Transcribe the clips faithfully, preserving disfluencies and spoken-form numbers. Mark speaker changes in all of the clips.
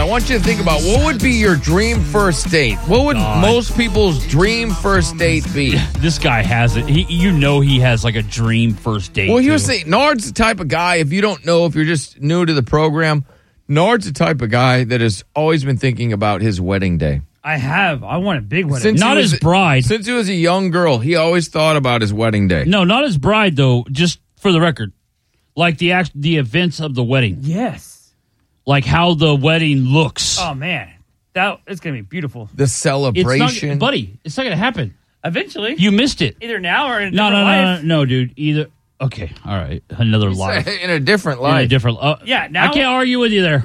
Speaker 1: want you to think about what would be your dream first date. What would
Speaker 2: God.
Speaker 1: most people's dream first date be?
Speaker 2: This guy has it. He, you know, he has like a dream first date.
Speaker 1: Well, here's
Speaker 2: too.
Speaker 1: the thing. Nard's the type of guy, if you don't know, if you're just new to the program, Nard's the type of guy that has always been thinking about his wedding day.
Speaker 3: I have. I want a big wedding.
Speaker 1: Since
Speaker 2: Not
Speaker 1: he was-
Speaker 2: his bride.
Speaker 1: Since he was a young girl, he always thought about his wedding day.
Speaker 2: No, not his bride though. Just for the record, like the act, the events of the wedding,
Speaker 3: Yes.
Speaker 2: like how the wedding looks.
Speaker 3: Oh man, that it's gonna be beautiful.
Speaker 1: The
Speaker 2: it's
Speaker 1: celebration.
Speaker 2: not, buddy. It's not gonna happen.
Speaker 3: Eventually,
Speaker 2: You missed it.
Speaker 3: either now or in a
Speaker 2: No, no,
Speaker 3: different
Speaker 2: no, no,
Speaker 3: life.
Speaker 2: no, dude. Either. Okay, all right. Another life.
Speaker 1: In a different
Speaker 2: In
Speaker 1: life.
Speaker 2: a different. Uh,
Speaker 3: Yeah, now-
Speaker 2: I can't argue with you there.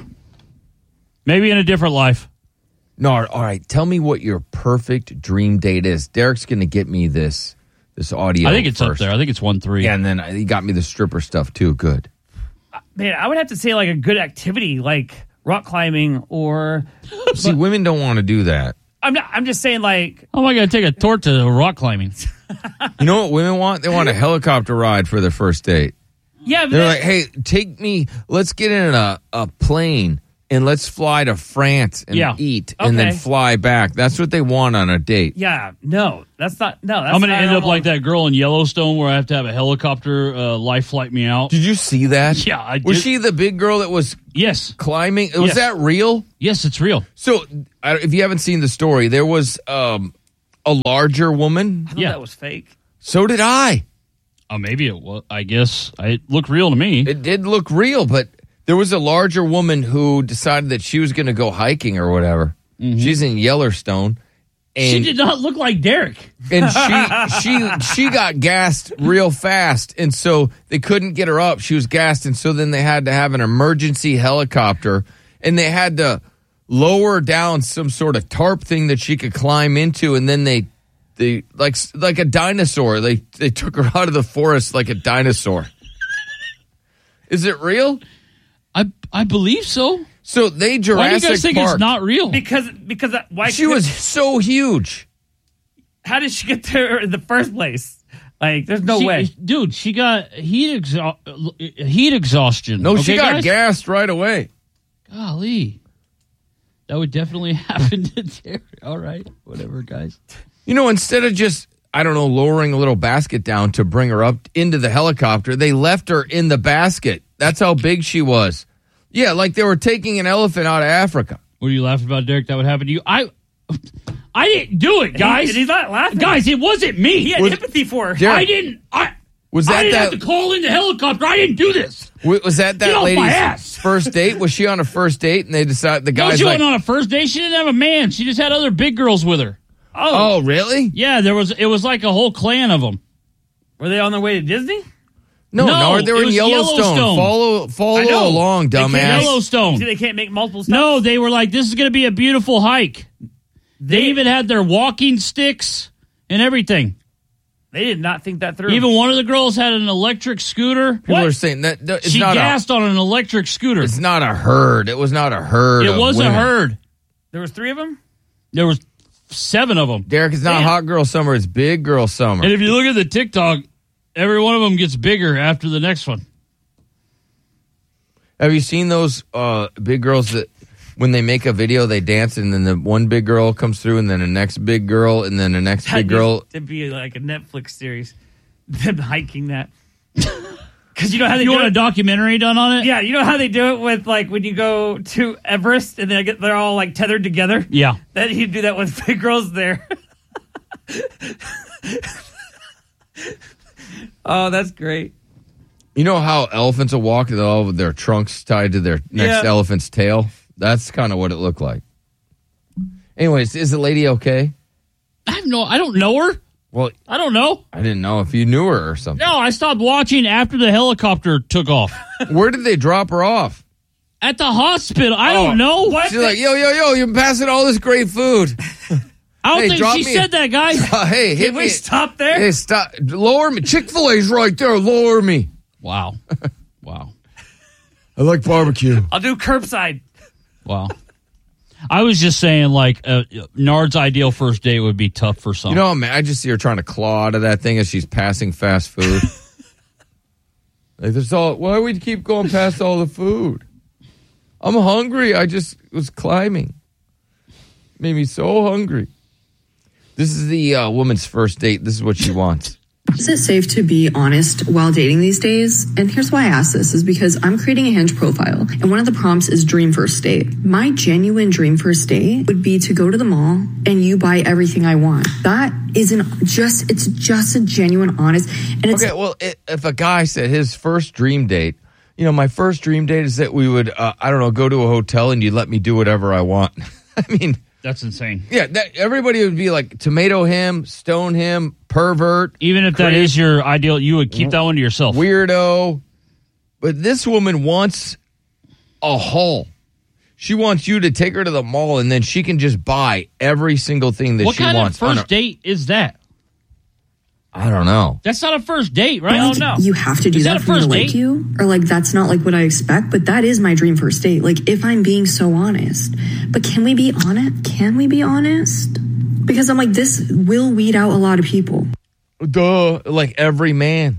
Speaker 2: Maybe in a different life.
Speaker 1: Nard, all right, tell me what your perfect dream date is. Derek's going to get me this this audio
Speaker 2: I think it's
Speaker 1: first.
Speaker 2: up there. I think it's one three.
Speaker 1: Yeah, and then he got me the stripper stuff too. Good.
Speaker 3: Man, I would have to say like a good activity, like rock climbing, or
Speaker 1: See, women don't want to do that.
Speaker 3: I'm not. I'm just saying like
Speaker 2: How am I going to take a tour to rock climbing?
Speaker 1: You know what women want? They want a helicopter ride for their first date.
Speaker 3: yeah. But
Speaker 1: They're
Speaker 3: then-
Speaker 1: like, hey, take me, let's get in a, a plane and let's fly to France and
Speaker 2: Yeah.
Speaker 1: eat and then
Speaker 3: Okay.
Speaker 1: fly back. That's what they want on a date.
Speaker 3: yeah, no, that's not. No, that's
Speaker 2: I'm going to
Speaker 3: not
Speaker 2: end up
Speaker 3: normal.
Speaker 2: like that girl in Yellowstone where I have to have a helicopter uh, life flight me out.
Speaker 1: Did you see that?
Speaker 2: Yeah, I
Speaker 1: Was
Speaker 2: did.
Speaker 1: she the big girl that was
Speaker 2: Yes.
Speaker 1: climbing? Was
Speaker 2: Yes.
Speaker 1: that real?
Speaker 2: Yes, it's real.
Speaker 1: So, I- if you haven't seen the story, there was um, a larger woman.
Speaker 3: I thought
Speaker 2: Yeah.
Speaker 3: that was fake.
Speaker 1: So did I.
Speaker 2: Oh, maybe it was. I guess it looked real to me.
Speaker 1: It did look real, but there was a larger woman who decided that she was going to go hiking or whatever. She's in Yellowstone. And
Speaker 2: she did not look like Derek.
Speaker 1: and she she she got gassed real fast, and so they couldn't get her up. She was gassed, and so then they had to have an emergency helicopter, and they had to lower down some sort of tarp thing that she could climb into, and then they they like like a dinosaur. They they took her out of the forest like a dinosaur. Is it real?
Speaker 2: I I believe so.
Speaker 1: So they
Speaker 2: Why do
Speaker 1: Jurassic
Speaker 2: you guys think
Speaker 1: Park.
Speaker 2: it's not real?
Speaker 3: Because because that- why
Speaker 1: She was so huge.
Speaker 3: How did she get there in the first place? Like, there's no
Speaker 2: She-
Speaker 3: way.
Speaker 2: dude. She got heat exha- heat exhaustion.
Speaker 1: No, she
Speaker 2: Okay,
Speaker 1: got
Speaker 2: guys?
Speaker 1: gassed right away.
Speaker 2: Golly, that would definitely happen to Derek. All right, whatever, guys.
Speaker 1: You know, instead of just, I don't know, lowering a little basket down to bring her up into the helicopter, they left her in the basket. That's how big she was. Yeah, like they were taking an elephant out of Africa.
Speaker 2: What are you laughing about, Derek? That would happen to you? I I didn't do it, guys.
Speaker 3: And he's not laughing.
Speaker 2: Guys, it wasn't me.
Speaker 3: he had
Speaker 1: Was-
Speaker 3: empathy for her.
Speaker 1: Derek-
Speaker 2: I didn't. I
Speaker 1: Was
Speaker 2: I
Speaker 1: that
Speaker 2: didn't
Speaker 1: that?
Speaker 2: have to call in the helicopter. I didn't do this.
Speaker 1: w- Was that
Speaker 2: Get
Speaker 1: that
Speaker 2: off my
Speaker 1: lady's
Speaker 2: ass.
Speaker 1: first date? Was she on a first date and they decided the
Speaker 2: No,
Speaker 1: guy's
Speaker 2: she
Speaker 1: like,
Speaker 2: wasn't on a first date. She didn't have a man. She just had other big girls with her.
Speaker 1: "Oh, really?
Speaker 2: Yeah, there was. It was like a whole clan of them.
Speaker 3: Were they on their way to Disney?
Speaker 1: No,
Speaker 2: No,
Speaker 1: no, they were
Speaker 2: it
Speaker 1: in
Speaker 2: was
Speaker 1: Yellowstone.
Speaker 2: Yellowstone.
Speaker 1: Follow,
Speaker 3: I
Speaker 1: follow
Speaker 3: know.
Speaker 1: along,
Speaker 3: They can't-
Speaker 1: dumbass."
Speaker 2: Yellowstone.
Speaker 3: See, they can't make multiple stops.
Speaker 2: No, they were like, this is going to be a beautiful hike. They even had their walking sticks and everything.
Speaker 3: They did not think that through.
Speaker 2: Even one of the girls had an electric scooter.
Speaker 1: People
Speaker 3: What?
Speaker 1: are saying that that- it's
Speaker 2: She
Speaker 1: not
Speaker 2: gassed on an electric scooter.
Speaker 1: a, it's not a herd. It was not a herd.
Speaker 2: It
Speaker 1: of
Speaker 2: was a
Speaker 1: women.
Speaker 2: herd.
Speaker 3: there was three of them.
Speaker 2: There was seven of them.
Speaker 1: Derek, it's not
Speaker 3: Damn.
Speaker 1: hot girl summer. It's big girl summer.
Speaker 2: And if you look at the TikTok, every one of them gets bigger after the next one.
Speaker 1: Have you seen those uh, big girls that when they make a video, they dance and then the one big girl comes through and then the next big girl and then the next big girl?
Speaker 3: It'd be like a Netflix series. Them hiking that. Because you know how they
Speaker 2: You
Speaker 3: do
Speaker 2: want a
Speaker 3: it?
Speaker 2: documentary done on it?
Speaker 3: Yeah, you know how they do it with like when you go to Everest and they get they're all like tethered together.
Speaker 2: Yeah.
Speaker 3: Then you do that with big girls there. Oh, that's great.
Speaker 1: You know how elephants will walk with all of their trunks tied to their next
Speaker 3: Yeah.
Speaker 1: elephant's tail? That's kind of what it looked like. Anyways, is the lady okay?
Speaker 2: I have no, I don't know her.
Speaker 1: Well,
Speaker 2: I don't know.
Speaker 1: I didn't know if you knew her or something.
Speaker 2: No, I stopped watching after the helicopter took off.
Speaker 1: Where did they drop her off?
Speaker 2: At the hospital. I
Speaker 1: Oh.
Speaker 2: don't know.
Speaker 3: What?
Speaker 1: She's like, yo, yo, yo, you're passing all this great food.
Speaker 2: I don't
Speaker 1: Hey,
Speaker 2: think
Speaker 1: drop
Speaker 2: she
Speaker 1: me-
Speaker 2: said that, guys.
Speaker 1: Uh, hey, hit
Speaker 3: Can
Speaker 1: me.
Speaker 3: we stop there?
Speaker 1: Hey, stop. Lower me. Chick-fil-A's right there. Lower me.
Speaker 2: Wow. Wow.
Speaker 1: I like barbecue.
Speaker 3: I'll do curbside.
Speaker 2: Wow. I was just saying, like, uh, Nard's ideal first date would be tough for some.
Speaker 1: You know, man, I just see her trying to claw out of that thing as she's passing fast food. Like, there's all. Why do we keep going past all the food? I'm hungry. I just was climbing. Made me so hungry. This is the uh, woman's first date. This is what she wants.
Speaker 4: Is it safe to be honest while dating these days? And here's why I ask this is because I'm creating a Hinge profile and one of the prompts is dream first date. My genuine dream first date would be to go to the mall and you buy everything I want. That isn't just, it's just a genuine honest. And it's
Speaker 1: okay, well, it, if a guy said his first dream date, you know, my first dream date is that we would, uh, I don't know, go to a hotel and you'd let me do whatever I want. I mean...
Speaker 2: That's insane.
Speaker 1: Yeah, that, everybody would be like, tomato him, stone him, pervert.
Speaker 2: Even if
Speaker 1: crazy,
Speaker 2: that is your ideal, you would keep that one to yourself.
Speaker 1: Weirdo. But this woman wants a haul. She wants you to take her to the mall and then she can just buy every single thing that
Speaker 2: what
Speaker 1: she
Speaker 2: kind
Speaker 1: wants.
Speaker 2: What kind of first date is that?
Speaker 1: I don't know.
Speaker 2: That's not a first date, right?
Speaker 4: Like,
Speaker 2: I don't know.
Speaker 4: You have to do
Speaker 2: is
Speaker 4: that,
Speaker 2: that
Speaker 4: for me to
Speaker 2: date?
Speaker 4: like you? Or like that's not like what I expect, but that is my dream first date. Like if I'm being so honest. But can we be honest? Can we be honest? Because I'm like, this will weed out a lot of people.
Speaker 1: Duh. Like every man.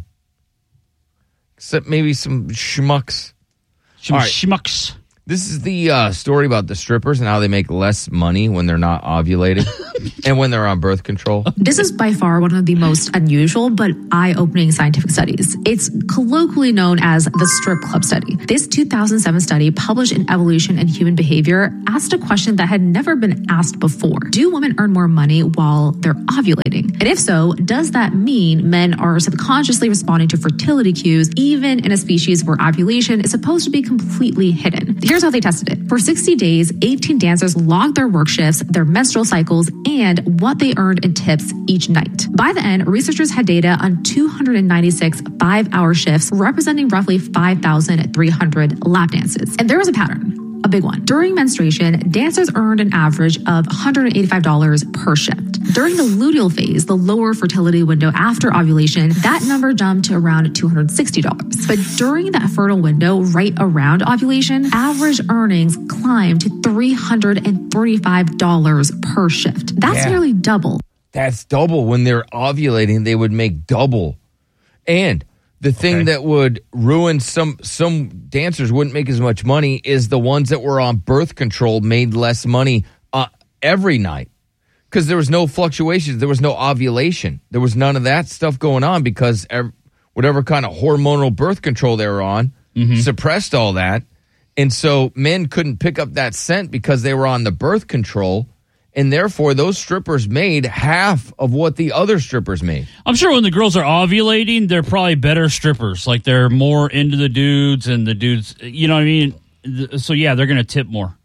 Speaker 1: Except maybe some schmucks.
Speaker 2: Some
Speaker 1: All right.
Speaker 2: schmucks.
Speaker 1: This is the uh, story about the strippers and how they make less money when they're not ovulating and when they're on birth control.
Speaker 5: This is by far one of the most unusual but eye-opening scientific studies. It's colloquially known as the strip club study. This two thousand seven study, published in Evolution and Human Behavior, asked a question that had never been asked before. Do women earn more money while they're ovulating? And if so, does that mean men are subconsciously responding to fertility cues even in a species where ovulation is supposed to be completely hidden? Here's how they tested it. For sixty days, eighteen dancers logged their work shifts, their menstrual cycles, and what they earned in tips each night. By the end, researchers had data on two hundred ninety-six five-hour shifts, representing roughly five thousand three hundred lap dances. And there was a pattern. A big one. During menstruation, dancers earned an average of one hundred eighty-five dollars per shift. During the luteal phase, the lower fertility window after ovulation, that number jumped to around two hundred sixty dollars. But during that fertile window, right around ovulation, average earnings climbed to three hundred thirty-five dollars per shift. That's
Speaker 1: Yeah.
Speaker 5: nearly double.
Speaker 1: That's double. When they're ovulating, they would make double. And the thing
Speaker 2: Okay.
Speaker 1: that would ruin some some dancers wouldn't make as much money is the ones that were on birth control made less money uh, every night because there was no fluctuations. There was no ovulation. There was none of that stuff going on because ev- whatever kind of hormonal birth control they were on
Speaker 2: Mm-hmm.
Speaker 1: suppressed all that. And so men couldn't pick up that scent because they were on the birth control. And therefore, those strippers made half of what the other strippers made.
Speaker 2: I'm sure when the girls are ovulating, they're probably better strippers. Like they're more into the dudes and the dudes, you know what I mean? Th- So yeah, they're going to tip more.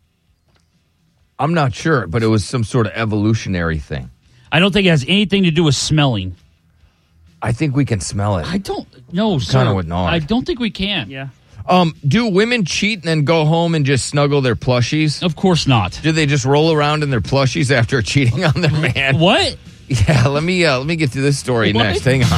Speaker 1: I'm not sure, but it was some sort of evolutionary thing.
Speaker 2: I don't think it has anything to do with smelling.
Speaker 1: I think we can smell it.
Speaker 2: I don't know, sir.
Speaker 1: Kinda would not.
Speaker 2: I don't think we can.
Speaker 3: Yeah.
Speaker 1: Um, do women cheat and then go home and just snuggle their plushies?
Speaker 2: Of course not.
Speaker 1: Do they just roll around in their plushies after cheating on their man?
Speaker 2: What?
Speaker 1: Yeah, let me uh, let me get to this story
Speaker 2: What?
Speaker 1: next. Hang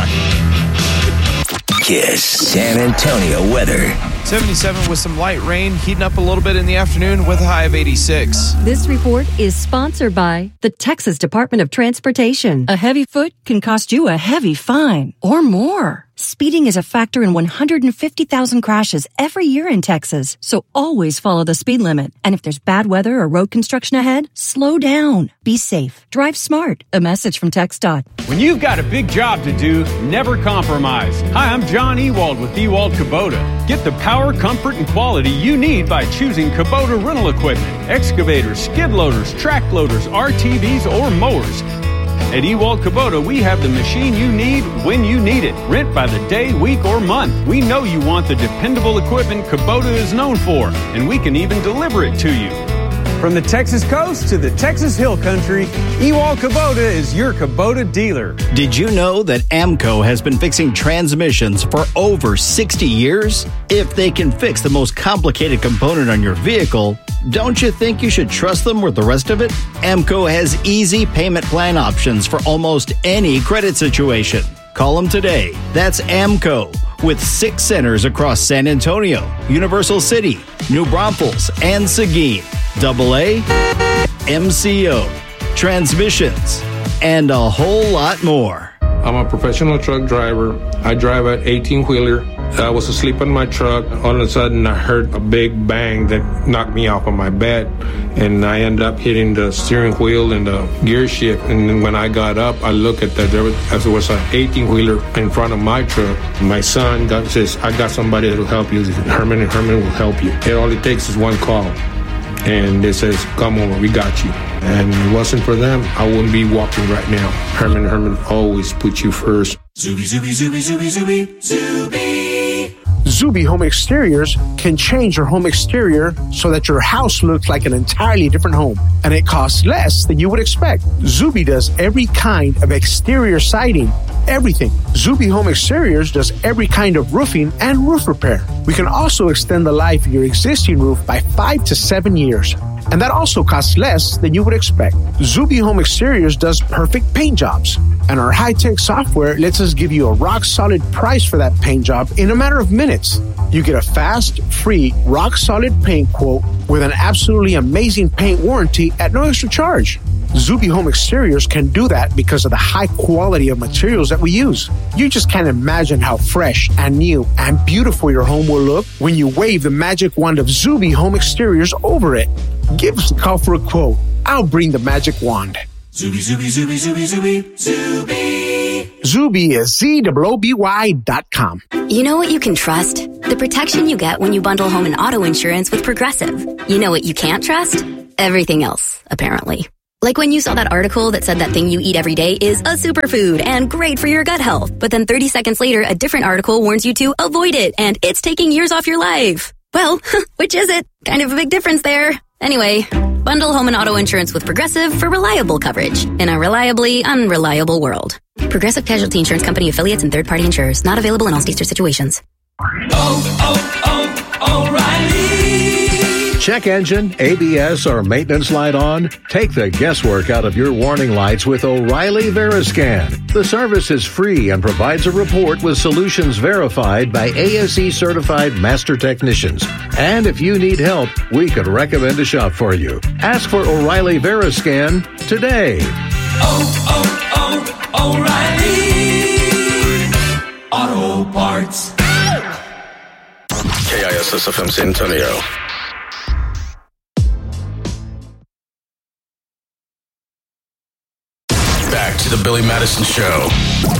Speaker 1: on.
Speaker 6: Kiss San Antonio weather.
Speaker 7: seventy-seven with some light rain, heating up a little bit in the afternoon with a high of eighty-six.
Speaker 8: This report is sponsored by the Texas Department of Transportation. A heavy foot can cost you a heavy fine or more. Speeding is a factor in one hundred fifty thousand crashes every year in Texas, so always follow the speed limit. And if there's bad weather or road construction ahead, slow down. Be safe. Drive smart. A message from TxDOT.
Speaker 9: When you've got a big job to do, never compromise. Hi, I'm John Ewald with Ewald Kubota. Get the power, comfort, and quality you need by choosing Kubota rental equipment. Excavators, skid loaders, track loaders, R T Vs, or mowers. At Ewald Kubota, we have the machine you need when you need it. Rent by the day, week, or month. We know you want the dependable equipment Kubota is known for, and we can even deliver it to you. From the Texas coast to the Texas Hill Country, Ewald Kubota is your Kubota dealer.
Speaker 10: Did you know that AMCO has been fixing transmissions for over sixty years? If they can fix the most complicated component on your vehicle, don't you think you should trust them with the rest of it? AMCO has easy payment plan options for almost any credit situation. Call them today. That's AMCO, with six centers across San Antonio, Universal City, New Braunfels, and Seguin. Double A, M C O, transmissions, and a whole lot more.
Speaker 11: I'm a professional truck driver. I drive an eighteen-wheeler I was asleep in my truck. All of a sudden, I heard a big bang that knocked me off of my bed, and I ended up hitting the steering wheel and the gear shift. And then when I got up, I looked at that. There was, as there was an eighteen-wheeler in front of my truck. My son got, says, I got somebody that will help you. Herman and Herman will help you. It all it takes is one call. And it says, come over, we got you. And if it wasn't for them, I wouldn't be walking right now. Herman and Herman always put you first.
Speaker 12: Zuby, Zuby, Zuby, Zuby, Zuby, Zuby.
Speaker 13: Zuby Home Exteriors can change your home exterior so that your house looks like an entirely different home, and it costs less than you would expect. Zuby does every kind of exterior siding, everything. Zuby Home Exteriors does every kind of roofing and roof repair. We can also extend the life of your existing roof by five to seven years. And that also costs less than you would expect. Zuby Home Exteriors does perfect paint jobs. And our high-tech software lets us give you a rock-solid price for that paint job in a matter of minutes. You get a fast, free, rock-solid paint quote with an absolutely amazing paint warranty at no extra charge. Zuby Home Exteriors can do that because of the high quality of materials that we use. You just can't imagine how fresh and new and beautiful your home will look when you wave the magic wand of Zuby Home Exteriors over it. Give us a call for a quote. I'll bring the magic wand.
Speaker 12: Zuby, Zuby, Zuby, Zuby, Zuby, Zuby.
Speaker 13: Zuby is Z O O B Y dot com.
Speaker 14: You know what you can trust? The protection you get when you bundle home and auto insurance with Progressive. You know what you can't trust? Everything else, apparently. Like when you saw that article that said that thing you eat every day is a superfood and great for your gut health. But then thirty seconds later, a different article warns you to avoid it and it's taking years off your life. Well, which is it? Kind of a big difference there. Anyway, bundle home and auto insurance with Progressive for reliable coverage in a reliably unreliable world. Progressive Casualty Insurance Company affiliates and third-party insurers. Not available in all states or situations.
Speaker 12: Oh, oh, oh, O'Reilly.
Speaker 15: Check engine, A B S, or maintenance light on? Take the guesswork out of your warning lights with O'Reilly Veriscan. The service is free and provides a report with solutions verified by A S E certified master technicians. And if you need help, we could recommend a shop for you. Ask for O'Reilly Veriscan today.
Speaker 12: Oh, oh, oh, O'Reilly Auto Parts.
Speaker 6: K I S S F M San Antonio. Back to the Billy Madison Show.